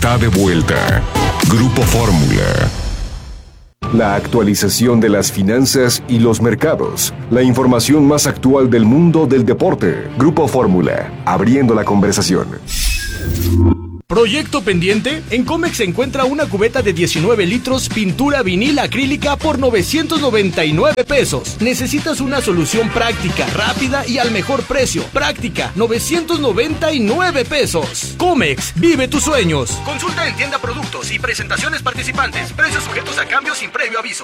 está de vuelta. Grupo Fórmula. La actualización de las finanzas y los mercados. La información más actual del mundo del deporte. Grupo Fórmula. Abriendo la conversación. ¿Proyecto pendiente? En Comex se encuentra una cubeta de 19 litros pintura vinil acrílica por 999 pesos. Necesitas una solución práctica, rápida y al mejor precio. Práctica, 999 pesos. Comex, vive tus sueños. Consulta en tienda productos y presentaciones participantes. Precios sujetos a cambio sin previo aviso.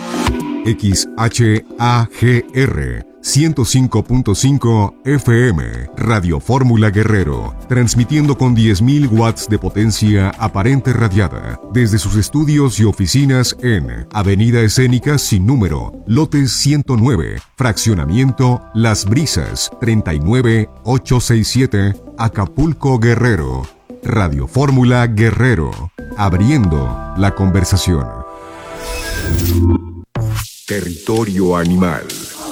XHAGR 105.5 FM, Radio Fórmula Guerrero, transmitiendo con 10.000 watts de potencia aparente radiada, desde sus estudios y oficinas en Avenida Escénica sin número, lote 109, fraccionamiento Las Brisas, 39867, Acapulco, Guerrero. Radio Fórmula Guerrero, abriendo la conversación. Territorio animal.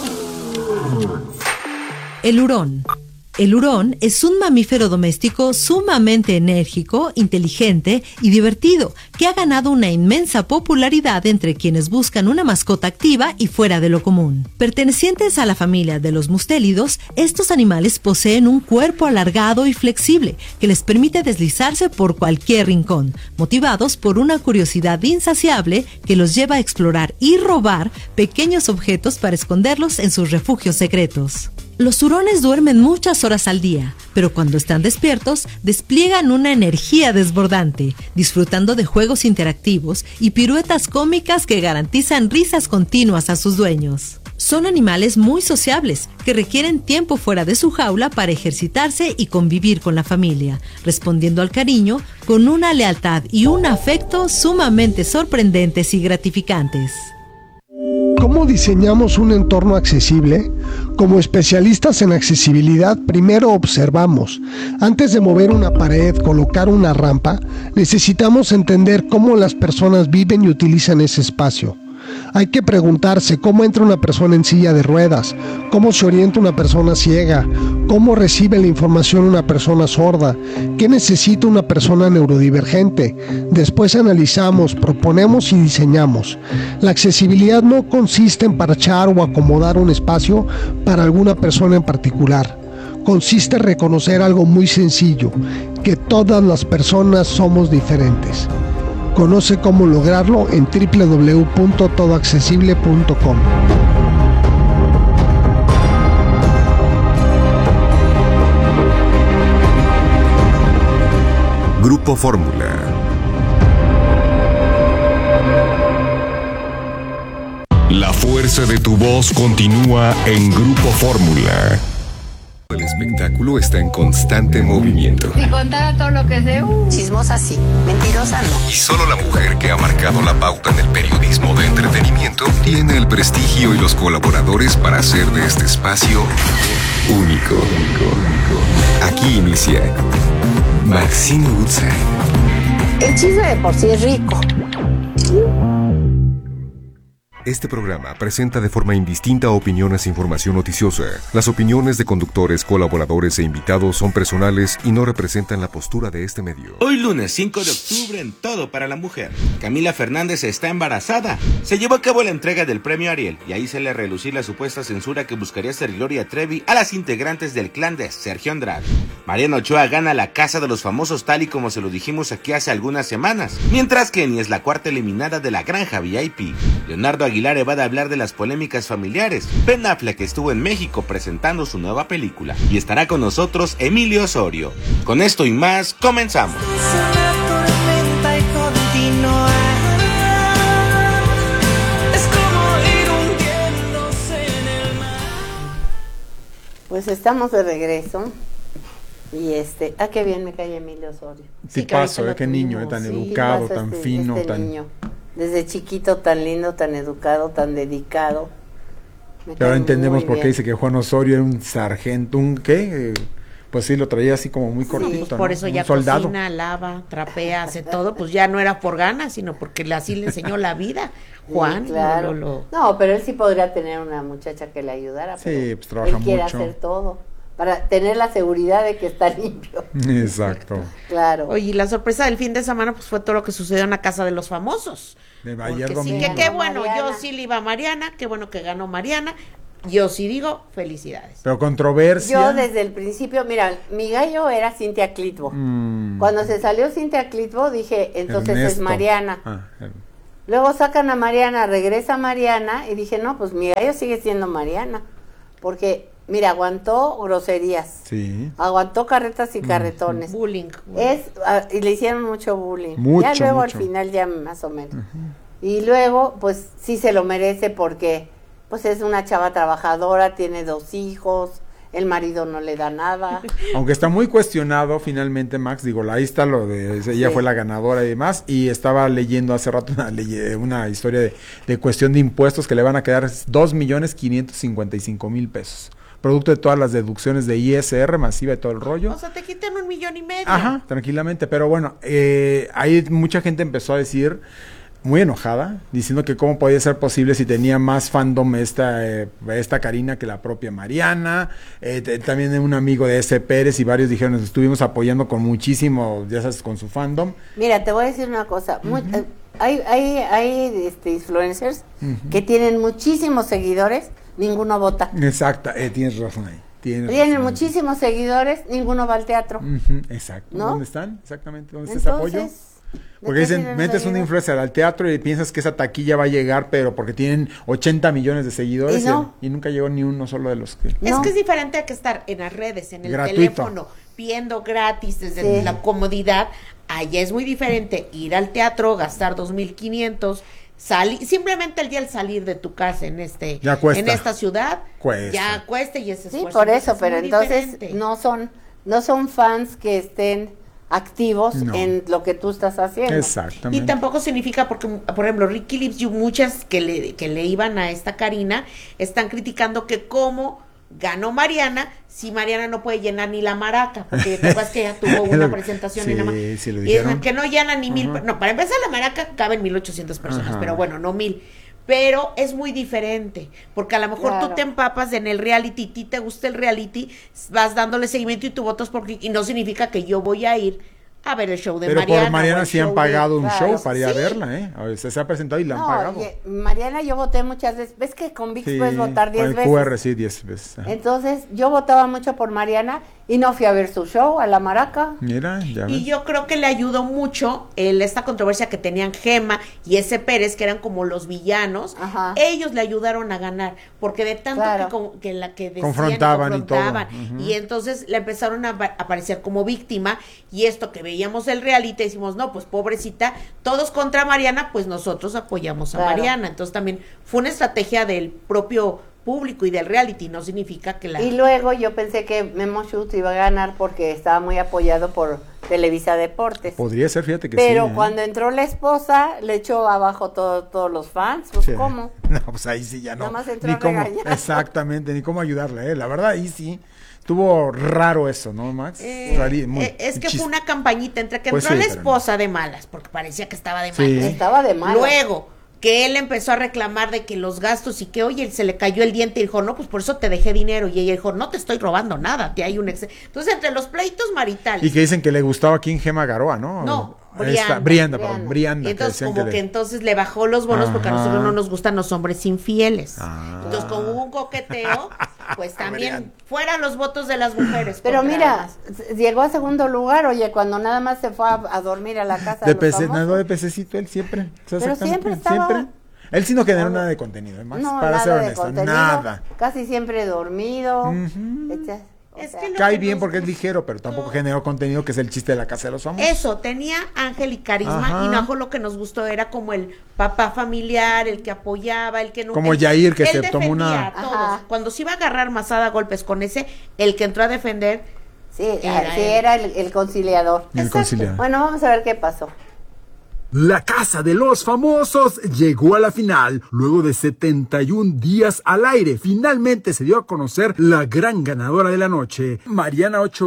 El hurón. El hurón es un mamífero doméstico sumamente enérgico, inteligente y divertido, que ha ganado una inmensa popularidad entre quienes buscan una mascota activa y fuera de lo común. Pertenecientes a la familia de los mustélidos, estos animales poseen un cuerpo alargado y flexible que les permite deslizarse por cualquier rincón, motivados por una curiosidad insaciable que los lleva a explorar y robar pequeños objetos para esconderlos en sus refugios secretos. Los hurones duermen muchas horas al día, pero cuando están despiertos, despliegan una energía desbordante, disfrutando de juegos interactivos y piruetas cómicas que garantizan risas continuas a sus dueños. Son animales muy sociables, que requieren tiempo fuera de su jaula para ejercitarse y convivir con la familia, respondiendo al cariño con una lealtad y un afecto sumamente sorprendentes y gratificantes. ¿Cómo diseñamos un entorno accesible? Como especialistas en accesibilidad, primero observamos. Antes de mover una pared, colocar una rampa, necesitamos entender cómo las personas viven y utilizan ese espacio. Hay que preguntarse cómo entra una persona en silla de ruedas, cómo se orienta una persona ciega, cómo recibe la información una persona sorda, qué necesita una persona neurodivergente. Después analizamos, proponemos y diseñamos. La accesibilidad no consiste en parchar o acomodar un espacio para alguna persona en particular. Consiste en reconocer algo muy sencillo, que todas las personas somos diferentes. Conoce cómo lograrlo en www.todoaccesible.com. Grupo Fórmula. La fuerza de tu voz continúa en Grupo Fórmula. El espectáculo está en constante movimiento. Si contara todo lo que sé, chismosa sí, mentirosa no. Y solo la mujer que ha marcado la pauta en el periodismo de entretenimiento tiene el prestigio y los colaboradores para hacer de este espacio único. Aquí inicia Maxine Woodside. El chisme de por sí es rico. Este programa presenta de forma indistinta opiniones e información noticiosa. Las opiniones de conductores, colaboradores e invitados son personales y no representan la postura de este medio. Hoy lunes 5 de octubre en Todo para la Mujer. Camila Fernández está embarazada. Se llevó a cabo la entrega del premio Ariel y ahí se le relucir la supuesta censura que buscaría hacer Gloria Trevi a las integrantes del clan de Sergio Andrade. Mariana Ochoa gana la Casa de los Famosos tal y como se lo dijimos aquí hace algunas semanas, mientras que Eni es la cuarta eliminada de la Granja VIP. Leonardo Aguilar evade hablar de las polémicas familiares. Ben Affleck estuvo en México presentando su nueva película y estará con nosotros Emilio Osorio. Con esto y más, comenzamos. Pues estamos de regreso. Y qué bien me cae Emilio Osorio. Tipazo, qué niño, tan educado, tan fino, tan... niño. Desde chiquito, tan lindo, tan educado, tan dedicado. Pero ahora entendemos por qué dice que Juan Osorio era un sargento, pues sí, lo traía así como muy cortito, sí, por ¿no? eso Un ya soldado. Cocina, lava, trapea, hace todo, pues ya no era por ganas, sino porque así le enseñó la vida. Juan, sí, claro. No, pero él sí podría tener una muchacha que le ayudara. Sí, pues trabaja él quiere mucho. hacer todo. para tener la seguridad de que está limpio. Exacto. Claro. Oye, y la sorpresa del fin de semana pues fue todo lo que sucedió en la Casa de los Famosos. De Porque ayer sí, domingo. que qué bueno, Mariana. yo sí le iba a Mariana, qué bueno que ganó Mariana. Yo sí digo, felicidades. Pero controversia. Yo desde el principio, mira, mi gallo era Cintia Clitbo. Cuando se salió Cintia Clitbo dije, entonces es Ernesto. Mariana. Luego sacan a Mariana, regresa Mariana y dije, no, pues mi gallo sigue siendo Mariana. Porque, mira, aguantó groserías. Sí. Aguantó carretas y carretones. Bullying. Y le hicieron mucho bullying. Mucho, ya luego mucho. al final ya más o menos. Y luego, pues sí se lo merece porque pues es una chava trabajadora, tiene 2 hijos, el marido no le da nada. Aunque está muy cuestionado finalmente, Max, digo, ahí está lo de, ella fue la ganadora y demás, y estaba leyendo hace rato una historia de cuestión de impuestos que le van a quedar 2,555,000 pesos. Producto de todas las deducciones de ISR masiva y todo el rollo. O sea, te quitan 1,5 millones. Ajá, tranquilamente, pero bueno, ahí mucha gente empezó a decir, muy enojada, diciendo que cómo podía ser posible si tenía más fandom esta Karina que la propia Mariana. También un amigo de S. Pérez y varios dijeron, nos estuvimos apoyando con muchísimo, ya sabes, con su fandom. Mira, te voy a decir una cosa, hay influencers que tienen muchísimos seguidores, ninguno vota. Exacto, tienes razón ahí. Tienen muchísimos seguidores, ninguno va al teatro. Exacto. ¿No? ¿Dónde están? Exactamente, ¿dónde está ese apoyo? Porque dicen, metes un influencer al teatro y piensas que esa taquilla va a llegar, pero porque tienen 80 millones de seguidores y nunca llegó ni uno solo de los que... Es que es diferente a que estar en las redes, en el gratuito. teléfono, viendo gratis desde la comodidad. Allá es muy diferente ir al teatro, gastar 2,500, simplemente el día al salir de tu casa en esta ciudad, ya cuesta y ese esfuerzo. Sí, por eso, es pero muy entonces diferente. no son fans que estén activos en lo que tú estás haciendo. Exactamente. Y tampoco significa, porque, por ejemplo, Ricky Lips y muchas que le iban a esta Karina, están criticando que cómo ganó Mariana, si Mariana no puede llenar ni la maraca, porque te acuerdas que ella tuvo una presentación en la maraca. Sí, lo Y dijeron. es que no llena ni 1,000, no, para empezar la maraca caben 1,800 personas, pero bueno, no 1,000. Pero es muy diferente, porque a lo mejor tú te empapas en el reality, ti te gusta el reality, vas dándole seguimiento y tú votas y no significa que yo voy a ir a ver el show de Mariana. Pero por Mariana sí han pagado un show para ir a Sí. verla, ¿eh? A veces se ha presentado y la han pagado. Oye, Mariana, yo voté muchas veces. ¿Ves que con VIX puedes votar 10 con veces? el QR sí, 10 veces. Ajá. Entonces, yo votaba mucho por Mariana y no fui a ver su show, a la maraca. Mira, ya ves. Y yo creo que le ayudó mucho esta controversia que tenían Gema y S. Pérez, que eran como los villanos. Ajá. Ellos le ayudaron a ganar, porque de tanto que decían, confrontaban y todo. Y entonces le empezaron a aparecer como víctima, y esto que veíamos el reality, decimos, no, pues pobrecita, todos contra Mariana, pues nosotros apoyamos a Mariana. Entonces también fue una estrategia del propio público y del reality, no significa que Y luego yo pensé que Memo Schutz iba a ganar porque estaba muy apoyado por Televisa Deportes. Podría ser, fíjate que Pero sí. cuando entró la esposa, le echó abajo todos los fans. Pues, Sí. ¿cómo? No, pues ahí sí ya no. Nada más entró Ni a cómo, regañar. exactamente, ni cómo ayudarla, La verdad, ahí sí. Estuvo raro eso, ¿no, Max? Es que fue una campañita entre que Pues entró sí, la pero esposa de malas, porque parecía que estaba de Sí. malas. Estaba de malas. Luego, que él empezó a reclamar de que los gastos y que, oye, se le cayó el diente y dijo, no, pues por eso te dejé dinero. Y ella dijo, no te estoy robando nada, te hay un Entonces, entre los pleitos maritales. Y que dicen que le gustaba a King Gema Garoa, ¿no? No, Brianda. Y que entonces decían como que entonces le bajó los bonos porque a Ajá. nosotros no nos gustan los hombres infieles. Ah. Entonces como hubo un coqueteo, pues también fuera los votos de las mujeres. Pero contra mira, las- llegó a segundo lugar, oye, cuando nada más se fue a dormir a la casa de los pece, famosos. nada de pececito, él siempre. Pero exactamente, siempre estaba... Él sí no generó nada de contenido, Max, No, para nada ser de honesto, contenido, nada. casi siempre dormido. Es que lo Cae que bien nos porque es ligero, pero tampoco generó contenido, que es el chiste de la casa de los famosos. Eso, tenía ángel y carisma, Ajá. y no lo que nos gustó era como el papá familiar, el que apoyaba, el que no... Como él- Yair, que él se tomó defendía una- a todos. Ajá. Cuando se iba a agarrar masada a golpes con ese, el que entró a defender... Sí, Era sí, él. era el conciliador. El conciliador. Bueno, vamos a ver qué pasó. La Casa de los Famosos llegó a la final luego de 71 días al aire. Finalmente se dio a conocer la gran ganadora de la noche, Mariana Ochoa,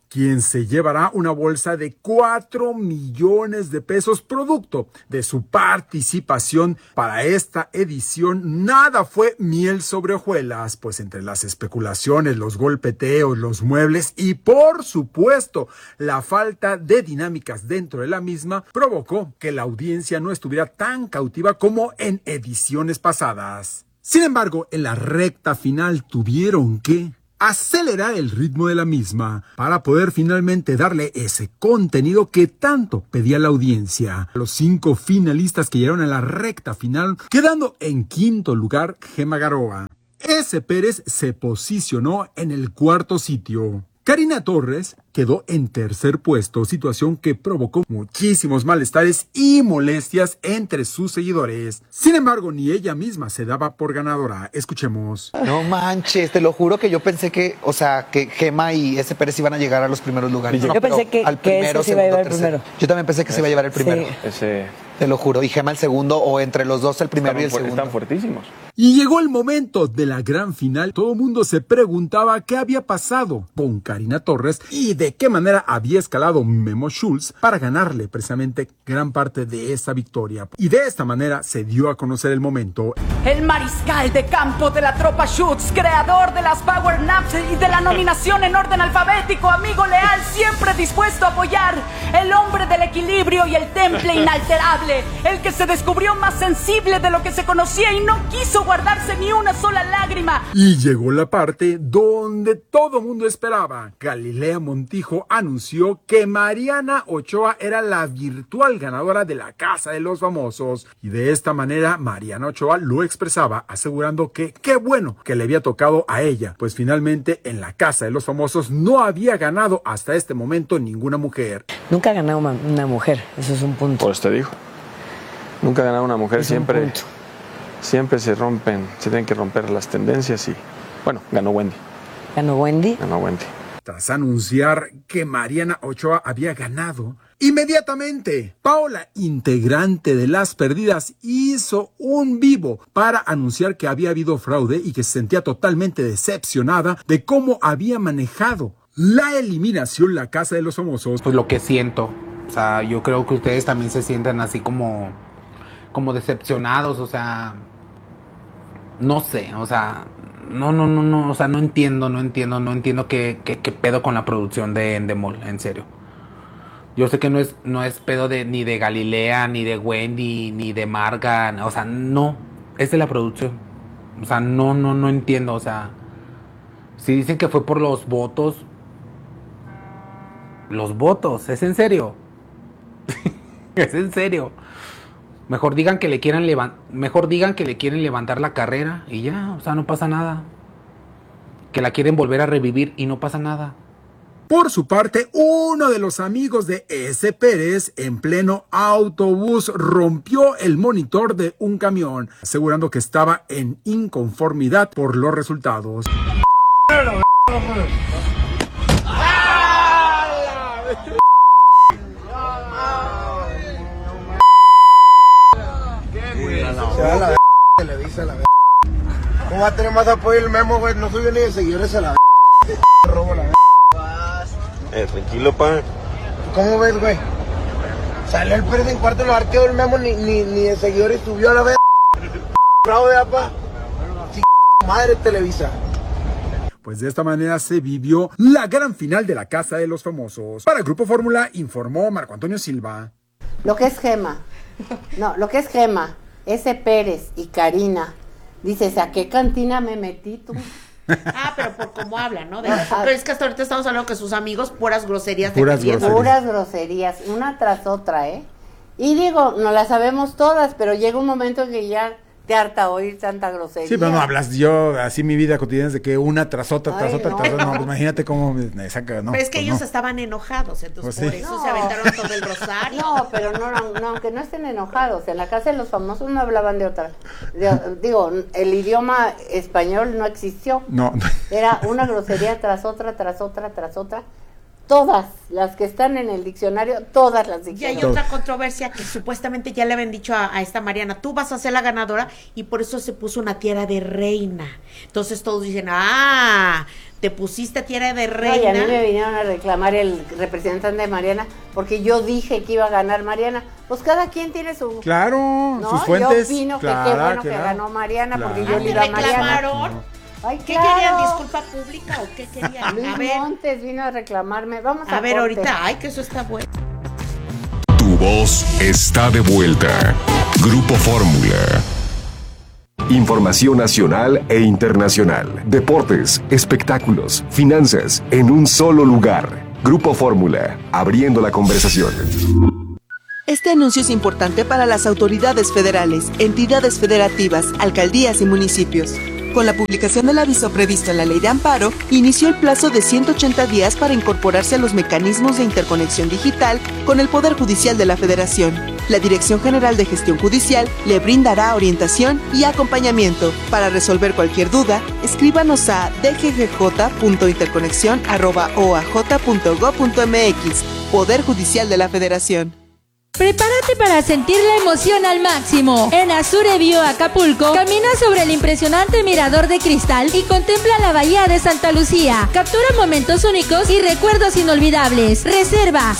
quien se llevará una bolsa de 4 millones de pesos producto de su participación. Para esta edición nada fue miel sobre hojuelas, pues entre las especulaciones, los golpeteos, los muebles y por supuesto la falta de dinámicas dentro de la misma provocó que la audiencia no estuviera tan cautiva como en ediciones pasadas. Sin embargo, en la recta final tuvieron que acelerar el ritmo de la misma para poder finalmente darle ese contenido que tanto pedía la audiencia. Los 5 finalistas que llegaron a la recta final, quedando en quinto lugar Gema Garoa. S. Pérez se posicionó en el cuarto sitio. Karina Torres quedó en tercer puesto, situación que provocó muchísimos malestares y molestias entre sus seguidores. Sin embargo, ni ella misma se daba por ganadora. Escuchemos. No manches, te lo juro que yo pensé que, o sea, que Gema y S. Pérez iban a llegar a los primeros lugares. Yo pensé que ese se iba a llevar el primero. Yo también pensé que se iba a llevar el primero. Sí. Te lo juro. Y Gema el segundo, o entre los dos el primero y el segundo. Están fuertísimos. Y llegó el momento de la gran final. Todo el mundo se preguntaba qué había pasado con Karina Torres y de qué manera había escalado Memo Schultz para ganarle precisamente gran parte de esa victoria. Y de esta manera se dio a conocer el momento. El mariscal de campo de la tropa Schultz, creador de las Power Naps y de la nominación en orden alfabético, amigo leal, siempre dispuesto a apoyar, el hombre del equilibrio y el temple inalterable, el que se descubrió más sensible de lo que se conocía y no quiso guardarse ni una sola lágrima. Y llegó la parte donde todo mundo esperaba. Galilea Montijo anunció que Mariana Ochoa era la virtual ganadora de la Casa de los Famosos. Y de esta manera Mariana Ochoa lo expresaba, asegurando que qué bueno que le había tocado a ella, pues finalmente en la Casa de los Famosos no había ganado hasta este momento ninguna mujer. Nunca ha ganado una mujer, eso es un punto. Pues te digo, nunca ha ganado una mujer, siempre se tienen que romper las tendencias y, bueno, ganó Wendy. ¿Ganó Wendy? Ganó Wendy. Tras anunciar que Mariana Ochoa había ganado, inmediatamente Paola, integrante de Las Perdidas, hizo un vivo para anunciar que había habido fraude y que se sentía totalmente decepcionada de cómo había manejado la eliminación la Casa de los Famosos. Pues lo que siento, o sea, yo creo que ustedes también se sienten así como decepcionados, o sea, no sé, o sea, no, o sea, no entiendo qué pedo con la producción de Endemol, en serio. Yo sé que no es pedo ni de Galilea, ni de Wendy, ni de Marga, o sea, no, es de la producción. O sea, no entiendo, o sea, si dicen que fue por los votos, ¿es en serio? ¿Es en serio? Mejor digan que le quieren levantar la carrera y ya, o sea, no pasa nada. Que la quieren volver a revivir y no pasa nada. Por su parte, uno de los amigos de S. Pérez, en pleno autobús, rompió el monitor de un camión, asegurando que estaba en inconformidad por los resultados. Se va a la Televisa, la ¿Cómo va a tener más apoyo el Memo, güey? No soy yo ni de seguidores a la robo la tranquilo, pa. ¿Cómo ves, güey? Salió el Pérez en cuarto lugar, quedó el Memo, ni de seguidores subió a la bravo de apa. Madre Televisa. Pues de esta manera se vivió la gran final de la Casa de los Famosos. Para el Grupo Fórmula informó Marco Antonio Silva. Lo que es Gema, S. Pérez y Karina, dices, ¿a qué cantina me metí tú? Pero por cómo hablan, ¿no? Pero es que hasta ahorita estamos hablando que sus amigos puras groserías. Puras groserías, una tras otra, ¿eh? Y digo, no las sabemos todas, pero llega un momento en que ya te harta oír tanta grosería. Sí, pero no hablas yo, así mi vida cotidiana es de que una tras otra, no, pues imagínate cómo me saca, no. Pero es que pues ellos no. estaban enojados, entonces pues por eso se aventaron todo el rosario. No, pero no, aunque no estén enojados, en la Casa de los Famosos no hablaban de otra. Digo, el idioma español no existió. No. Era una grosería tras otra, tras otra, tras otra. Todas las que están en el diccionario, todas las dijeron. Y hay otra controversia que supuestamente ya le habían dicho a esta Mariana, tú vas a ser la ganadora, y por eso se puso una tiara de reina. Entonces todos dicen, te pusiste tiara de reina. No, y a mí me vinieron a reclamar el representante de Mariana, porque yo dije que iba a ganar Mariana. Pues cada quien tiene su... Claro, ¿no? sus fuentes. Yo opino que qué bueno que ganó Mariana, porque yo le iba a Mariana. ¿Reclamaron? Ay, ¿Qué claro. querían? ¿Disculpa pública o qué querían? Luis Montes vino a reclamarme. Vamos a ver corte. ahorita. Que eso está bueno. Tu voz está de vuelta. Grupo Fórmula. Información nacional e internacional. Deportes, espectáculos, finanzas, en un solo lugar. Grupo Fórmula, abriendo la conversación. Este anuncio es importante para las autoridades federales, entidades federativas, alcaldías y municipios. Con la publicación del aviso previsto en la Ley de Amparo, inició el plazo de 180 días para incorporarse a los mecanismos de interconexión digital con el Poder Judicial de la Federación. La Dirección General de Gestión Judicial le brindará orientación y acompañamiento. Para resolver cualquier duda, escríbanos a dggj.interconexión@oaj.gov.mx. Poder Judicial de la Federación. Prepárate para sentir la emoción al máximo. En Azure View Acapulco, camina sobre el impresionante mirador de cristal y contempla la bahía de Santa Lucía. Captura momentos únicos y recuerdos inolvidables. Reserva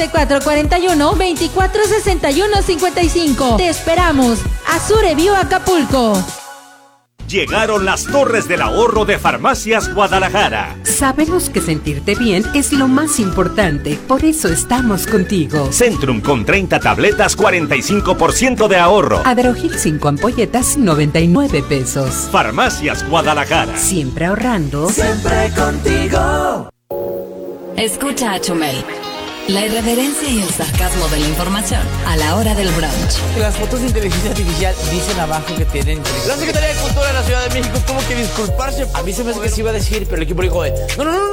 7441-246155. Te esperamos. Azure View Acapulco. Llegaron las Torres del Ahorro de Farmacias Guadalajara. Sabemos que sentirte bien es lo más importante, por eso estamos contigo. Centrum con 30 tabletas, 45% de ahorro. Adrohil 5 ampolletas, 99 pesos. Farmacias Guadalajara. Siempre ahorrando. Siempre contigo. Escucha a Chumel. La irreverencia y el sarcasmo de la información a la hora del brunch. Las fotos de inteligencia artificial dicen abajo que tienen... La Secretaría de Cultura de la Ciudad de México tuvo que disculparse. A mí se me hace que se iba a decir, pero el equipo dijo, no.